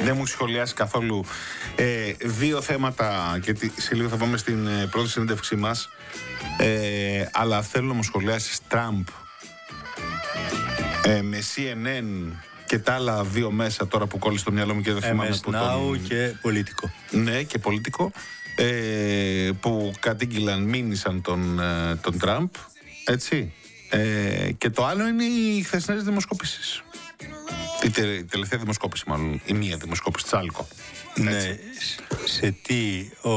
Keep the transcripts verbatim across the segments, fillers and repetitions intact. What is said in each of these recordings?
Δεν μου σχολιάσει καθόλου ε, δύο θέματα, γιατί σε λίγο θα πάμε στην ε, πρώτη συνέντευξή μας. Ε, αλλά θέλω να μου σχολιάσεις Τραμπ ε, με σι εν εν και τα άλλα δύο μέσα τώρα που κόλλησε στο μυαλό μου και δεν θυμάμαι που τον... και πολιτικό. Ναι, και πολιτικό. Ε, που κατήγγυλαν, μήνυσαν τον, ε, τον Τραμπ. Έτσι. Ε, και το άλλο είναι οι χθεσινές δημοσκοπήσεις. Η, τε, η τελευταία δημοσκόπηση, μάλλον. Η μία δημοσκόπηση της Άλκο. Ναι. Σε τι ο,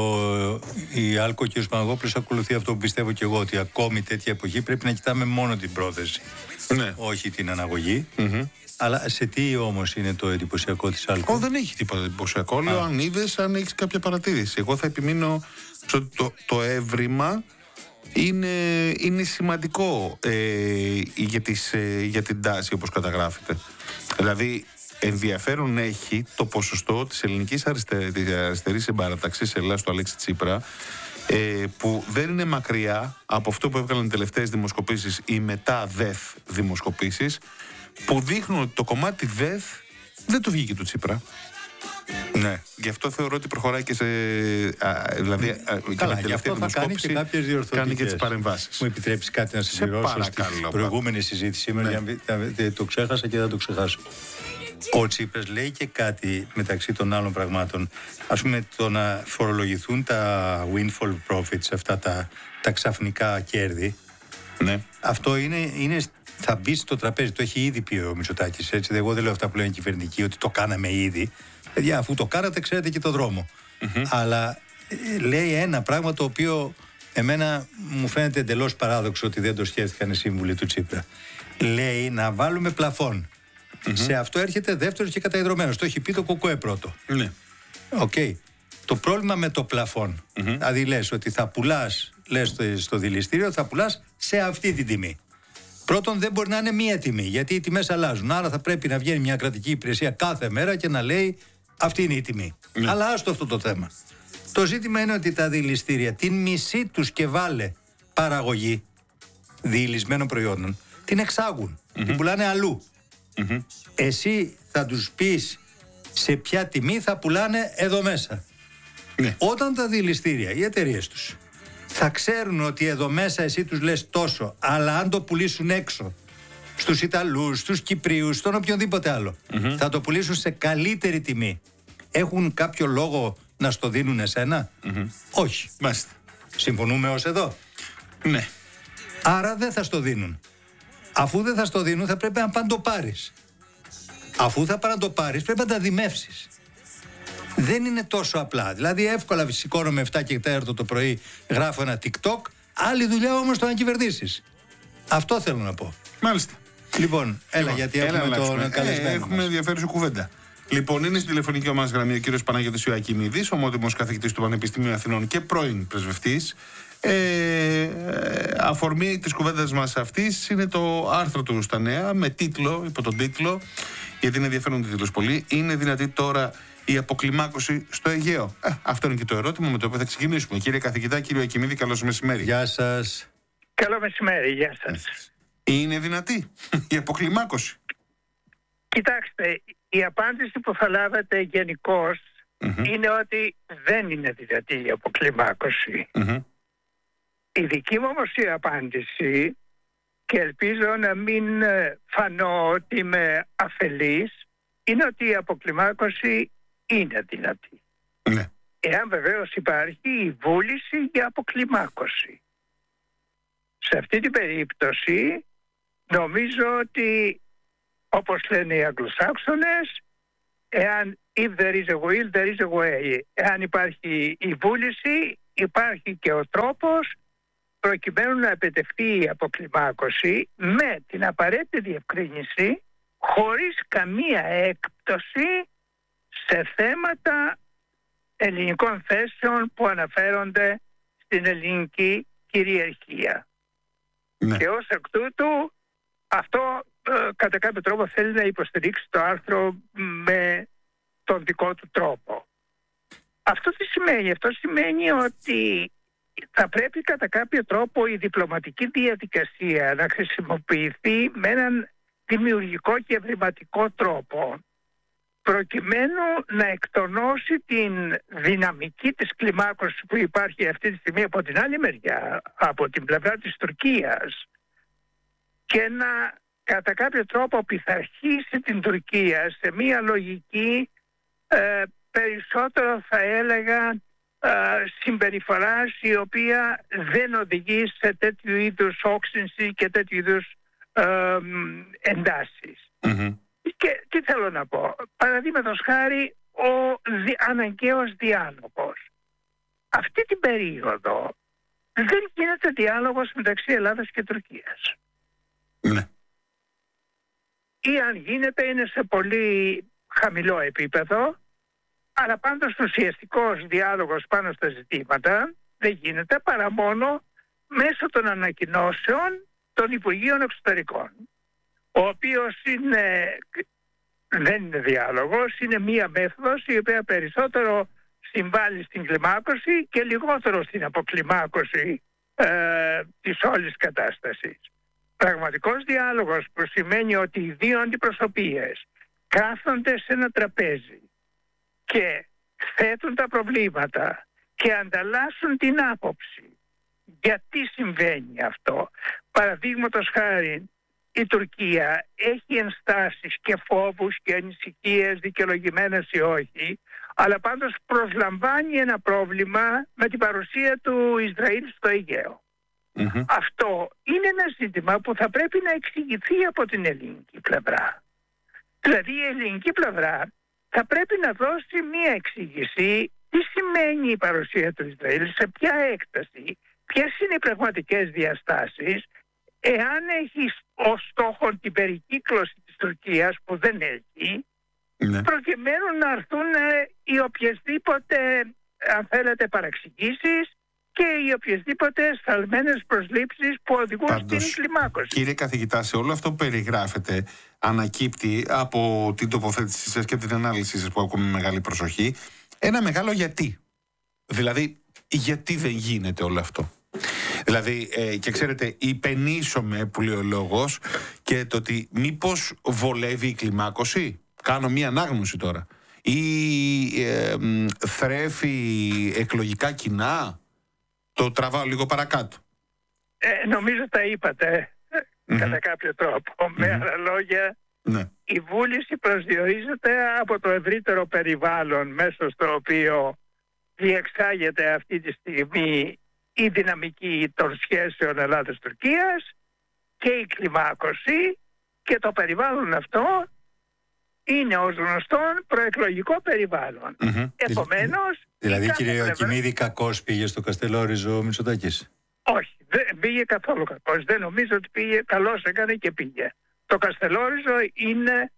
η Άλκο και ο Σπαναγόπουλος ακολουθεί αυτό που πιστεύω και εγώ, ότι ακόμη τέτοια εποχή πρέπει να κοιτάμε μόνο την πρόθεση. Ναι. Όχι την αναγωγή. Mm-hmm. Αλλά σε τι όμως είναι το εντυπωσιακό της Άλκο? Oh, δεν έχει τίποτα εντυπωσιακό. Λέω αν είδες, αν έχεις κάποια παρατήρηση. Εγώ θα επιμείνω ότι το, το έβριμα είναι, είναι σημαντικό ε, για, τις, ε, για την τάση όπως καταγράφεται. Δηλαδή ενδιαφέρον έχει το ποσοστό της ελληνικής αριστε, της αριστερής συμπαράταξης Ελλάς του Αλέξη Τσίπρα, ε, που δεν είναι μακριά από αυτό που έβγαλαν οι τελευταίες δημοσκοπήσεις ή μετά ΔΕΘ δημοσκοπήσεις, που δείχνουν ότι το κομμάτι ΔΕΘ δεν του βγήκε του Τσίπρα. Ναι. Γι' αυτό θεωρώ ότι προχωράει και σε. Α, δηλαδή, α, καλά, και γι' αυτό θα κάνει και κάποιες διορθωτικές. Κάνει και τις παρεμβάσεις. Μου επιτρέψεις κάτι να συμπληρώσω στην προηγούμενη συζήτηση σήμερα? Ναι. Το ξέχασα και δεν το ξεχάσω. Ο Τσίπρας λέει και κάτι μεταξύ των άλλων πραγμάτων. Ας πούμε, το να φορολογηθούν τα windfall profits, αυτά τα, τα ξαφνικά κέρδη. Ναι. Αυτό είναι. είναι θα μπει στο τραπέζι, το έχει ήδη πει ο Μητσοτάκης. Έτσι, εγώ δεν λέω αυτά που λένε οι κυβερνητικοί, ότι το κάναμε ήδη. Παιδιά, αφού το κάνατε, ξέρετε και το δρόμο. Mm-hmm. Αλλά ε, λέει ένα πράγμα το οποίο εμένα μου φαίνεται εντελώς παράδοξο ότι δεν το σκέφτηκαν οι σύμβουλοι του Τσίπρα. Λέει να βάλουμε πλαφόν. Mm-hmm. Σε αυτό έρχεται δεύτερος και καταϊδρωμένος. Το έχει πει το ΚΚΕ πρώτο. Ναι. Οκ. Okay. Το πρόβλημα με το πλαφόν, mm-hmm. δηλαδή λες ότι θα πουλάς, λες στο, στο δηληστήριο, θα πουλάς σε αυτή την τιμή. Πρώτον, δεν μπορεί να είναι μία τιμή, γιατί οι τιμές αλλάζουν. Άρα θα πρέπει να βγαίνει μια κρατική υπηρεσία κάθε μέρα και να λέει αυτή είναι η τιμή. Ναι. Αλλά άστο αυτό το θέμα. Το ζήτημα είναι ότι τα δηληστήρια, την μισή τους και βάλε παραγωγή διηλισμένων προϊόντων, την εξάγουν. Mm-hmm. Την πουλάνε αλλού. Mm-hmm. Εσύ θα τους πεις σε ποια τιμή θα πουλάνε εδώ μέσα. Ναι. Όταν τα δηληστήρια, οι εταιρείες τους, θα ξέρουν ότι εδώ μέσα εσύ τους λες τόσο, αλλά αν το πουλήσουν έξω, στους Ιταλούς, στους Κυπρίους, στον οποιονδήποτε άλλο, mm-hmm. θα το πουλήσουν σε καλύτερη τιμή. Έχουν κάποιο λόγο να στο δίνουν εσένα? Mm-hmm. Όχι. Μάλιστα. Συμφωνούμε ως εδώ? Ναι. Άρα δεν θα στο δίνουν. Αφού δεν θα στο δίνουν, θα πρέπει να πάνε το πάρεις. Αφού θα πάνε να το πάρεις, πρέπει να τα δημεύσεις. Δεν είναι τόσο απλά. Δηλαδή, εύκολα σηκώνομαι εφτά και τέσσερα το πρωί, γράφω ένα TikTok. Άλλη δουλειά όμως το να κυβερνήσεις. Αυτό θέλω να πω. Μάλιστα. Λοιπόν, έλα, λοιπόν, γιατί έλα, έχουμε τον καλεσμένο. Ε, έχουμε ενδιαφέρουσα κουβέντα. Λοιπόν, είναι στην τηλεφωνική μας γραμμή ο κύριος Παναγιώτης Ιωακιμίδης, ομότιμος καθηγητής του Πανεπιστημίου Αθηνών και πρώην πρεσβευτής. Ε, αφορμή της κουβέντας μας αυτής είναι το άρθρο του στα Νέα με τίτλο, υπό τον τίτλο, γιατί είναι ενδιαφέρον τίτλος πολύ, είναι δυνατή τώρα η αποκλιμάκωση στο Αιγαίο? Ε, αυτό είναι και το ερώτημα με το οποίο θα ξεκινήσουμε. Κύριε καθηγητά, κύριο Ιωακιμίδη, καλώς μεσημέρι. Γεια σας. Καλό μεσημέρι, γεια σας. Είναι δυνατή η αποκλιμάκωση? Κοιτάξτε, η απάντηση που θα λάβετε γενικώς mm-hmm. είναι ότι δεν είναι δυνατή η αποκλιμάκωση. Mm-hmm. Η δική μου όμως η απάντηση, και ελπίζω να μην φανώ ότι είμαι αφελής, είναι ότι η αποκλιμάκωση είναι δυνατή. Ναι. Εάν βεβαίως υπάρχει η βούληση για αποκλιμάκωση. Σε αυτή την περίπτωση νομίζω ότι, όπως λένε οι Αγγλοσάξονες, εάν if there is a will, there is a way. Εάν υπάρχει η βούληση, υπάρχει και ο τρόπος προκειμένου να επιτευχθεί η αποκλιμάκωση με την απαραίτητη διευκρίνηση, χωρίς καμία έκπτωση σε θέματα ελληνικών θέσεων που αναφέρονται στην ελληνική κυριαρχία. Ναι. Και ως εκ τούτου αυτό ε, κατά κάποιο τρόπο θέλει να υποστηρίξει το άρθρο με τον δικό του τρόπο. Αυτό τι σημαίνει? Αυτό σημαίνει ότι θα πρέπει κατά κάποιο τρόπο η διπλωματική διαδικασία να χρησιμοποιηθεί με έναν δημιουργικό και ευρηματικό τρόπο, προκειμένου να εκτονώσει την δυναμική της κλιμάκωσης που υπάρχει αυτή τη στιγμή από την άλλη μεριά, από την πλευρά της Τουρκίας, και να κατά κάποιο τρόπο πειθαρχήσει την Τουρκία σε μια λογική ε, περισσότερο, θα έλεγα, ε, συμπεριφοράς η οποία δεν οδηγεί σε τέτοιου είδους όξυνση και τέτοιου είδους ε, εντάσεις. Mm-hmm. Και τι θέλω να πω. Παραδείγματος χάρη, ο δι, αναγκαίος διάλογος. Αυτή την περίοδο δεν γίνεται διάλογος μεταξύ Ελλάδας και Τουρκίας. Ναι. Ή αν γίνεται είναι σε πολύ χαμηλό επίπεδο, αλλά πάντως ουσιαστικός διάλογος πάνω στα ζητήματα δεν γίνεται παρά μόνο μέσω των ανακοινώσεων των Υπουργείων Εξωτερικών, ο οποίος είναι, δεν είναι διάλογος, είναι μία μέθοδος η οποία περισσότερο συμβάλλει στην κλιμάκωση και λιγότερο στην αποκλιμάκωση ε, της όλης κατάστασης. Πραγματικός διάλογος, που σημαίνει ότι οι δύο αντιπροσωπείες κάθονται σε ένα τραπέζι και θέτουν τα προβλήματα και ανταλλάσσουν την άποψη. Γιατί συμβαίνει αυτό? Παραδείγματος χάρη, η Τουρκία έχει ενστάσεις και φόβους και ανησυχίες, δικαιολογημένες ή όχι, αλλά πάντως προσλαμβάνει ένα πρόβλημα με την παρουσία του Ισραήλ στο Αιγαίο. Mm-hmm. Αυτό είναι ένα ζήτημα που θα πρέπει να εξηγηθεί από την ελληνική πλευρά. Δηλαδή η ελληνική πλευρά θα πρέπει να δώσει μία εξήγηση τι σημαίνει η παρουσία του Ισραήλ, σε ποια έκταση, ποιες είναι οι πραγματικές διαστάσεις, εάν έχει ως στόχο την περικύκλωση της Τουρκίας, που δεν έχει, ναι, προκειμένου να έρθουν οι οποιασδήποτε, αν θέλετε, παραξηγήσεις και οι οποιασδήποτε σφαλμένες προσλήψεις που οδηγούν Πάντως, στην κλιμάκωση. Κύριε καθηγητά, σε όλο αυτό που περιγράφετε ανακύπτει από την τοποθέτησή σας και την ανάλυση σας που ακούμε με μεγάλη προσοχή ένα μεγάλο γιατί. Δηλαδή, γιατί δεν γίνεται όλο αυτό? Δηλαδή, ε, και ξέρετε, υπενήσωμαι που λέει ο λόγος, και το ότι μήπως βολεύει η κλιμάκωση. Κάνω μία ανάγνωση τώρα. Ή ε, ε, θρέφει εκλογικά κοινά. Το τραβάω λίγο παρακάτω. Ε, νομίζω τα είπατε mm-hmm. κατά κάποιο τρόπο. Mm-hmm. Με άλλα λόγια, ναι, η βούληση προσδιορίζεται από το ευρύτερο περιβάλλον μέσα στο οποίο διεξάγεται αυτή τη στιγμή η δυναμική των σχέσεων Ελλάδας-Τουρκίας και η κλιμάκωση, και το περιβάλλον αυτό είναι ως γνωστόν προεκλογικό περιβάλλον. Mm-hmm. Επομένως... Δηλαδή, κύριε Οκιμίδη, κακώς πήγε στο Καστελόριζο ο Μητσοτάκης? Όχι, δεν πήγε καθόλου κακώς. Δεν νομίζω ότι πήγε, καλώς έκανε και πήγε. Το Καστελόριζο είναι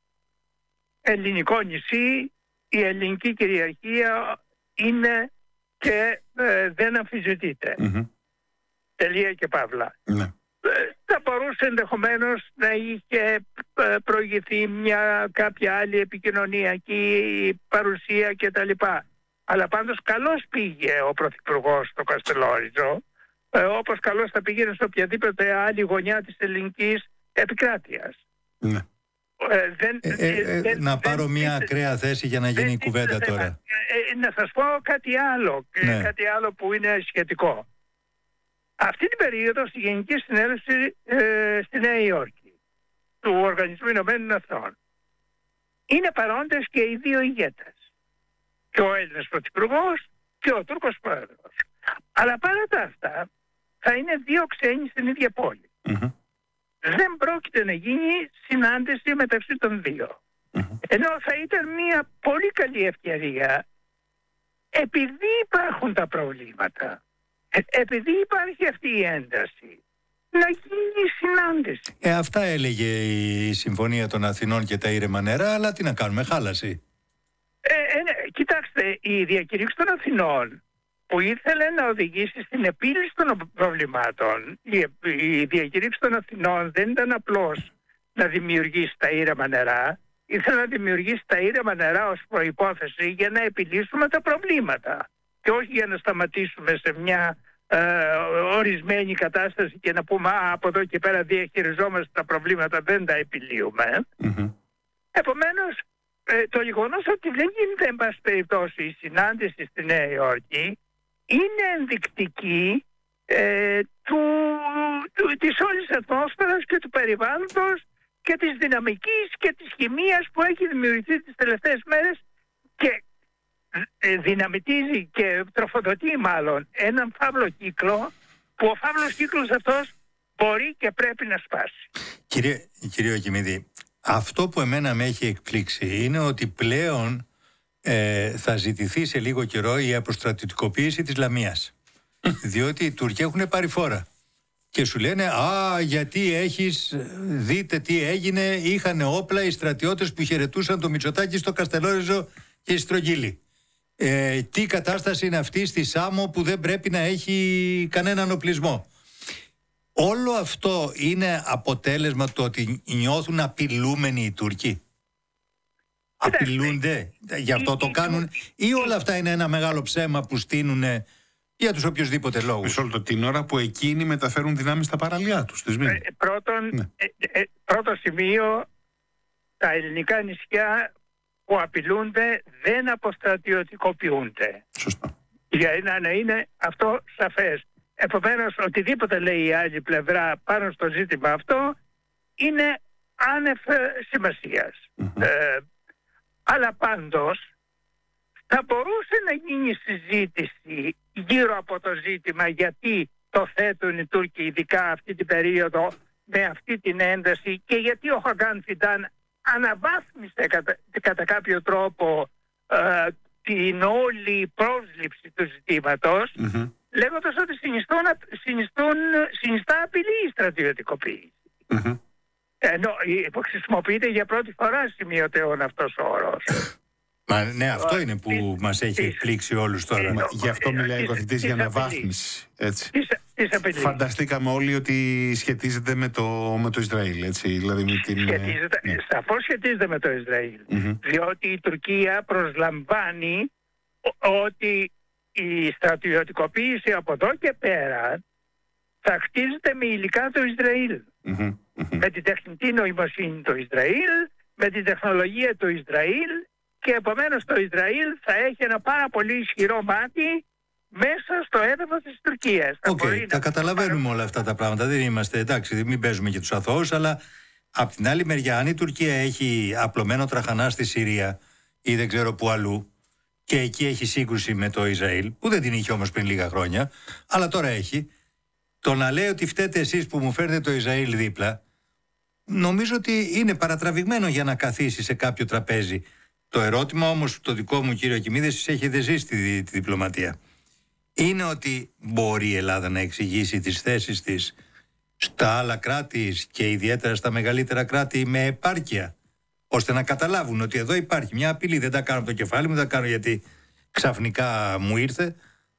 ελληνικό νησί, η ελληνική κυριαρχία είναι και ε, δεν αμφισβητείται. Mm-hmm. Τελεία και παύλα. Ναι. Ε, θα μπορούσε ενδεχομένως να είχε ε, προηγηθεί μια κάποια άλλη επικοινωνιακή παρουσία κτλ. Αλλά πάντως καλώς πήγε ο Πρωθυπουργός στο Καστελόριζο, ε, όπως καλώς θα πήγαινε σε οποιαδήποτε άλλη γωνιά της ελληνικής επικράτειας. Ναι. Ε, δεν, ε, ε, ε, δεν, να πάρω δεν, μια δεν, ακραία θέση για να γίνει η κουβέντα τώρα. Ε, ε, να σας πω κάτι άλλο, ναι. κάτι άλλο που είναι σχετικό. Αυτή την περίοδο στη Γενική Συνέλευση ε, στη Νέα Υόρκη του Οργανισμού Ηνωμένων Εθνών είναι παρόντες και οι δύο ηγέτες. Και ο Έλληνας Πρωθυπουργός και ο Τούρκος Πρόεδρος. Αλλά παρά τα αυτά θα είναι δύο ξένοι στην ίδια πόλη. Mm-hmm. Δεν πρόκειται να γίνει συνάντηση μεταξύ των δύο. Mm-hmm. Ενώ θα ήταν μια πολύ καλή ευκαιρία, επειδή υπάρχουν τα προβλήματα, επειδή υπάρχει αυτή η ένταση, να γίνει συνάντηση. Ε, αυτά έλεγε η Συμφωνία των Αθηνών και τα ήρεμα νερά, αλλά τι να κάνουμε, χάλασε. Ε, ε, ναι, κοιτάξτε, η διακήρυξη των Αθηνών που ήθελε να οδηγήσει στην επίλυση των προβλημάτων, η, η διακήρυξη των Αθηνών δεν ήταν απλώς να δημιουργήσει τα ήρεμα νερά, ήθελε να δημιουργήσει τα ήρεμα νερά ως προϋπόθεση για να επιλύσουμε τα προβλήματα και όχι για να σταματήσουμε σε μια ε, ορισμένη κατάσταση και να πούμε «Α, από εδώ και πέρα διαχειριζόμαστε τα προβλήματα, δεν τα επιλύουμε». Mm-hmm. Επομένως, ε, το γεγονός ότι δεν γίνεται εν πάση περιπτώσει η συνάντηση στη Νέα Υόρκη είναι ενδεικτική ε, του, του, της όλης ατμόσφαιρας και του περιβάλλοντος και της δυναμικής και της χημείας που έχει δημιουργηθεί τις τελευταίες μέρες και ε, δυναμητίζει και τροφοδοτεί μάλλον έναν φαύλο κύκλο που ο φαύλος κύκλος αυτός μπορεί και πρέπει να σπάσει. Κύριε, κύριε Οκιμίδη, αυτό που εμένα με έχει εκπλήξει είναι ότι πλέον ε, θα ζητηθεί σε λίγο καιρό η αποστρατιωτικοποίηση της Λαμίας. Διότι οι Τούρκοι έχουν πάρει φόρα. Και σου λένε, α, γιατί έχεις, δείτε τι έγινε, είχαν όπλα οι στρατιώτες που χαιρετούσαν το Μητσοτάκη στο Καστελόριζο και στη Στρογγύλη. Ε, τι κατάσταση είναι αυτή στη Σάμο που δεν πρέπει να έχει κανέναν οπλισμό. Όλο αυτό είναι αποτέλεσμα του ότι νιώθουν απειλούμενοι οι Τούρκοι. Απειλούνται, γι' αυτό το κάνουν, ή όλα αυτά είναι ένα μεγάλο ψέμα που στείνουν για τους οποιοσδήποτε λόγους. Μισό λεπτό, την ώρα που εκείνοι μεταφέρουν δυνάμεις στα παραλία τους. Τις ε, πρώτον, ναι. ε, ε, πρώτο σημείο, τα ελληνικά νησιά που απειλούνται δεν αποστρατιωτικοποιούνται. Σωστά. Για να, να είναι αυτό σαφές. Επομένως, οτιδήποτε λέει η άλλη πλευρά πάνω στο ζήτημα αυτό είναι άνευ σημασίας. Mm-hmm. Ε, αλλά πάντως θα μπορούσε να γίνει συζήτηση γύρω από το ζήτημα γιατί το θέτουν οι Τούρκοι ειδικά αυτή την περίοδο με αυτή την ένταση και γιατί ο Χαγκάν Φιντάν αναβάθμισε κατά, κατά κάποιο τρόπο ε, την όλη πρόσληψη του ζητήματος mm-hmm. λέγοντας ότι συνιστούν, συνιστούν, συνιστά απειλή η στρατιωτικοποίηση. Mm-hmm. Ενώ χρησιμοποιείται για πρώτη φορά σημειωτέων αυτός ο όρος. Μα ναι, αυτό είναι που της, μας έχει της, εκπλήξει όλους τώρα. Μα, γι' αυτό μιλάει ο καθηγητής για αναβάθμιση. Φανταστήκαμε όλοι ότι σχετίζεται με το, με το Ισραήλ. Έτσι, δηλαδή με την, σχετίζεται, ναι. Σαφώς σχετίζεται με το Ισραήλ. Mm-hmm. Διότι η Τουρκία προσλαμβάνει ότι η στρατιωτικοποίηση από εδώ και πέρα θα χτίζεται με υλικά του Ισραήλ. Mm-hmm. Με την τεχνητή νοημοσύνη του Ισραήλ, με την τεχνολογία του Ισραήλ και επομένως το Ισραήλ θα έχει ένα πάρα πολύ ισχυρό μάτι μέσα στο έδαφος της Τουρκίας. Οκ, okay, τα καταλαβαίνουμε παρα... όλα αυτά τα πράγματα. Δεν είμαστε, εντάξει, μην παίζουμε και τους αθώους, αλλά απ' την άλλη μεριά, αν η Τουρκία έχει απλωμένο τραχανά στη Συρία ή δεν ξέρω που αλλού, και εκεί έχει σύγκρουση με το Ισραήλ, που δεν την είχε όμως πριν λίγα χρόνια, αλλά τώρα έχει, το να λέει ότι φταίτε εσείς που μου φέρνετε το Ισραήλ δίπλα, νομίζω ότι είναι παρατραβηγμένο για να καθίσει σε κάποιο τραπέζι. Το ερώτημα όμως το δικό μου, κύριο Οκιμίδη, εσείς έχετε ζήσει τη, τη διπλωματία, είναι ότι μπορεί η Ελλάδα να εξηγήσει τις θέσεις της στα άλλα κράτη και ιδιαίτερα στα μεγαλύτερα κράτη με επάρκεια, ώστε να καταλάβουν ότι εδώ υπάρχει μια απειλή. Δεν τα κάνω από το κεφάλι μου, δεν τα κάνω γιατί ξαφνικά μου ήρθε.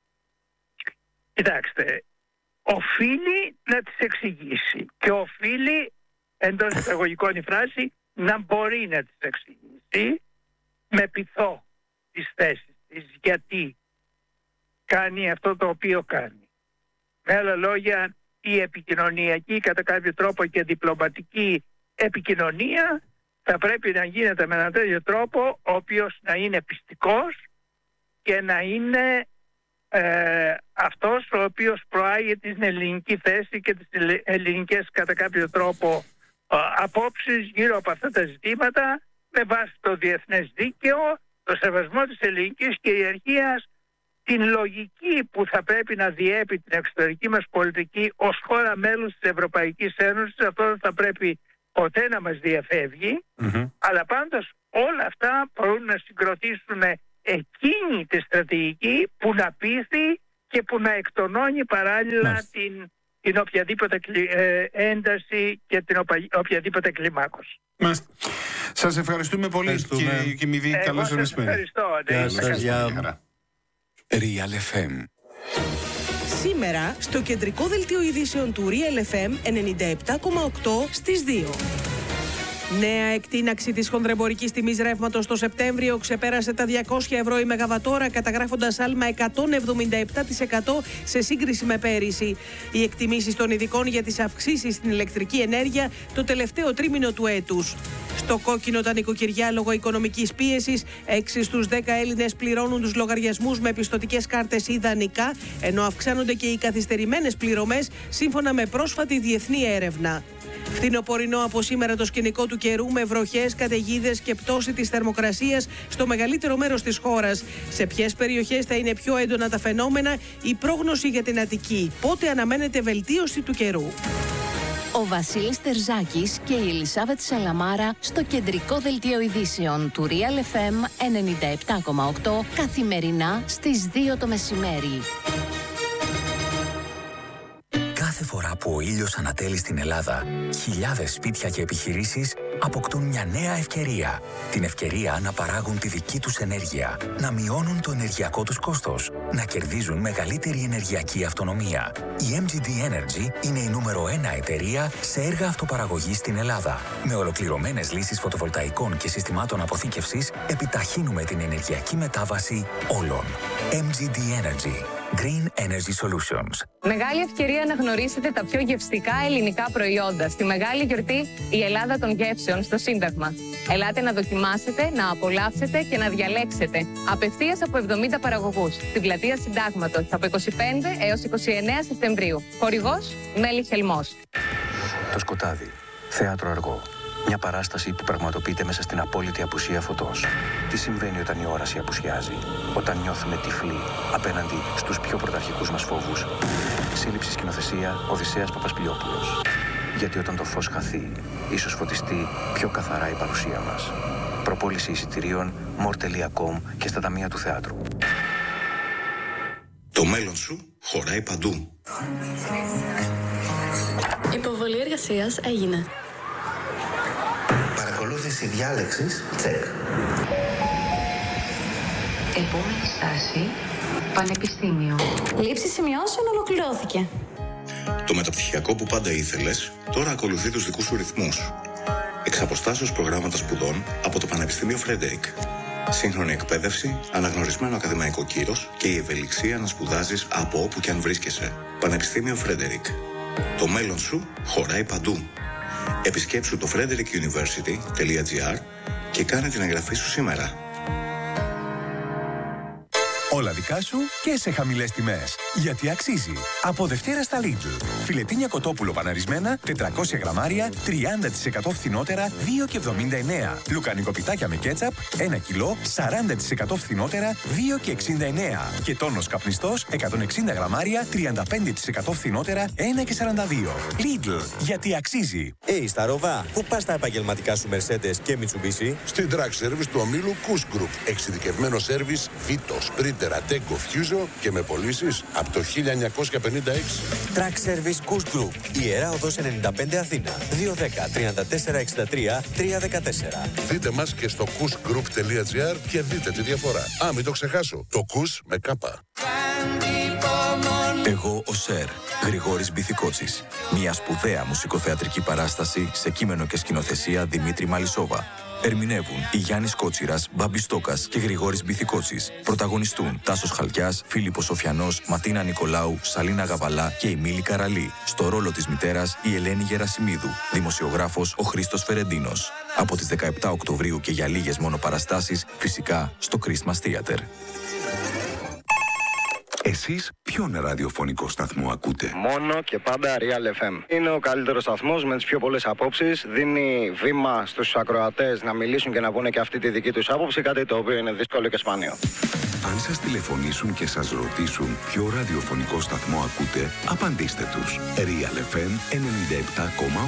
Κοιτάξτε, οφείλει να τις εξηγήσει και οφείλει, εντός εισαγωγικών η φράση, να μπορεί να τις εξηγήσει με πειθό τις θέσεις της, γιατί κάνει αυτό το οποίο κάνει. Με άλλα λόγια, η επικοινωνιακή κατά κάποιο τρόπο και διπλωματική επικοινωνία θα πρέπει να γίνεται με έναν τέτοιο τρόπο ο οποίος να είναι πιστικός και να είναι ε, αυτός ο οποίος προάγει την ελληνική θέση και τις ελληνικές κατά κάποιο τρόπο ε, απόψεις γύρω από αυτά τα ζητήματα με βάση το διεθνές δίκαιο, το σεβασμό της ελληνικής κυριαρχίας, την λογική που θα πρέπει να διέπει την εξωτερική μας πολιτική ως χώρα μέλους της Ευρωπαϊκής Ένωσης. Αυτό δεν θα πρέπει ποτέ να μας διαφεύγει, mm-hmm. αλλά πάντως όλα αυτά μπορούν να συγκροτήσουν εκείνη τη στρατηγική που να πείθει και που να εκτονώνει παράλληλα mm. την, την οποιαδήποτε ε, ένταση και την οπα, οποιαδήποτε κλιμάκωση. Μάλιστα. Σας ευχαριστούμε πολύ, κύριε Οκιμίδη. Καλώς σας ευχαριστώ. Γεια σας. Γεια. Real εφ εμ. Σήμερα στο κεντρικό δελτίο ειδήσεων του Real εφ εμ ενενήντα επτά κόμμα οκτώ στις δύο. Νέα εκτείναξη της χονδρεμπορικής τιμής ρεύματος το Σεπτέμβριο ξεπέρασε τα διακόσια ευρώ η μεγαβατόρα, καταγράφοντας άλμα εκατόν εβδομήντα επτά τοις εκατό σε σύγκριση με πέρυσι. Οι εκτιμήσεις των ειδικών για τις αυξήσεις στην ηλεκτρική ενέργεια το τελευταίο τρίμηνο του έτους. Στο κόκκινο τα νοικοκυριά λόγω οικονομικής πίεσης, έξι στους δέκα Έλληνες πληρώνουν τους λογαριασμούς με πιστωτικές κάρτες ή δανεικά, ενώ αυξάνονται και οι καθυστερημένες πληρωμές σύμφωνα με πρόσφατη διεθνή έρευνα. Φθινοπορεινό από σήμερα το σκηνικό του καιρού με βροχές, καταιγίδες και πτώση της θερμοκρασίας στο μεγαλύτερο μέρος της χώρας. Σε ποιες περιοχές θα είναι πιο έντονα τα φαινόμενα, η πρόγνωση για την Αττική. Πότε αναμένεται βελτίωση του καιρού. Ο Βασίλης Τερζάκης και η Ελισάβετ Σαλαμάρα στο κεντρικό δελτίο ειδήσεων του Real εφ εμ ενενήντα επτά κόμμα οκτώ καθημερινά στις δύο το μεσημέρι. Κάθε φορά που ο ήλιος ανατέλει στην Ελλάδα, χιλιάδες σπίτια και επιχειρήσεις αποκτούν μια νέα ευκαιρία. Την ευκαιρία να παράγουν τη δική τους ενέργεια, να μειώνουν το ενεργειακό τους κόστος, να κερδίζουν μεγαλύτερη ενεργειακή αυτονομία. Η εμ τζι ντι Energy είναι η νούμερο ένα εταιρεία σε έργα αυτοπαραγωγής στην Ελλάδα. Με ολοκληρωμένες λύσεις φωτοβολταϊκών και συστημάτων αποθήκευσης, επιταχύνουμε την ενεργειακή μετάβαση όλων. εμ τζι ντι Energy. Green Energy Solutions. Μεγάλη ευκαιρία να γνωρίσετε τα πιο γευστικά ελληνικά προϊόντα στη μεγάλη γιορτή «Η Ελλάδα των Γεύσεων» στο Σύνταγμα. Ελάτε να δοκιμάσετε, να απολαύσετε και να διαλέξετε απευθείας από εβδομήντα παραγωγούς στην πλατεία Συντάγματος από είκοσι πέντε έως είκοσι εννέα Σεπτεμβρίου. Χορηγός Μέλη Χελμός. Το σκοτάδι. Θέατρο αργό. Μια παράσταση που πραγματοποιείται μέσα στην απόλυτη απουσία φωτός. Τι συμβαίνει όταν η όραση απουσιάζει, όταν νιώθουμε τυφλοί απέναντι στους πιο πρωταρχικούς μας φόβους. Σύλληψη σκηνοθεσία Οδυσσέας Παπασπηλιόπουλος. Γιατί όταν το φως χαθεί, ίσως φωτιστεί πιο καθαρά η παρουσία μας. Προπόληση εισιτηρίων μορ τελεία κομ και στα ταμεία του θεάτρου. Το μέλλον σου χωράει παντού. Υποβολή εργασίας έγινε. Παρακολούθηση διάλεξης, τσεκ. Επόμενη στάση, πανεπιστήμιο. Λήψη σημειώσεων ολοκληρώθηκε. Το μεταπτυχιακό που πάντα ήθελες, τώρα ακολουθεί τους δικούς σου ρυθμούς. Εξ αποστάσεως προγράμματα σπουδών από το Πανεπιστήμιο Φρέντερικ. Σύγχρονη εκπαίδευση, αναγνωρισμένο ακαδημαϊκό κύρος και η ευελιξία να σπουδάζεις από όπου και αν βρίσκεσαι. Πανεπιστήμιο Φρέντερικ. Το μέλλον σου χωράει παντού. Επισκέψου το frederick university τελεία gr και κάνε την εγγραφή σου σήμερα. Όλα δικά σου και σε χαμηλές τιμές. Γιατί αξίζει. Από Δευτέρα στα Lidl. Φιλετίνια κοτόπουλο παναρισμένα, τετρακόσια γραμμάρια, τριάντα τοις εκατό φθηνότερα, δύο και εβδομήντα εννέα. Λουκανικοπιτάκια με κέτσαπ, ένα κιλό, σαράντα τοις εκατό φθηνότερα, δύο και εξήντα εννέα. Και τόνος καπνιστός, εκατόν εξήντα γραμμάρια, τριάντα πέντε τοις εκατό φθηνότερα, ένα και σαράντα δύο. Lidl. Γιατί αξίζει. Hey, Σταρόβα, πού πας τα επαγγελματικά σου Mercedes και Mitsubishi? Στην Track Service του ομίλου Kuss Group. Εξειδικευμένο σέρβις Vito, Sprinter, Ateco, Fuso και με πωλήσεις από το χίλια εννιακόσια πενήντα έξι. Track Service Kuss Group. Ιερά Οδός ενενήντα πέντε Αθήνα. δύο ένα μηδέν, τρία τέσσερα έξι τρία, τρία ένα τέσσερα. Δείτε μας και στο kuss group τελεία gr και δείτε τη διαφορά. Α, μην το ξεχάσω. Το Kuss με κάπα. Εγώ ο Σερ, Γρηγόρης Μπιθικότσης. Μια σπουδαία μουσικοθεατρική παράσταση σε κείμενο και σκηνοθεσία Δημήτρη Μαλισσόβα. Ερμηνεύουν η Γιάννης Κότσιρας, Μπάμπης Στόκας και Γρηγόρης Μπιθικότσης. Πρωταγωνιστούν Τάσος Χαλκιάς, Φίλιππος Σοφιανός, Ματίνα Νικολάου, Σαλίνα Γαβαλά και η Μίλη Καραλή. Στο ρόλο της μητέρας η Ελένη Γερασιμίδου. Δημοσιογράφος ο Χρήστος Φερεντίνος. Από τις δεκαεπτά Οκτωβρίου και για λίγες μόνο παραστάσεις, φυσικά στο Christmas Theater. Εσείς ποιον ραδιοφωνικό σταθμό ακούτε? Μόνο και πάντα Real εφ εμ. Είναι ο καλύτερος σταθμός με τις πιο πολλές απόψεις. Δίνει βήμα στους ακροατές να μιλήσουν και να πούνε και αυτή τη δική τους άποψη, κάτι το οποίο είναι δύσκολο και σπάνιο. Αν σας τηλεφωνήσουν και σας ρωτήσουν ποιο ραδιοφωνικό σταθμό ακούτε, απαντήστε τους. Real εφ εμ ενενήντα επτά κόμμα οκτώ.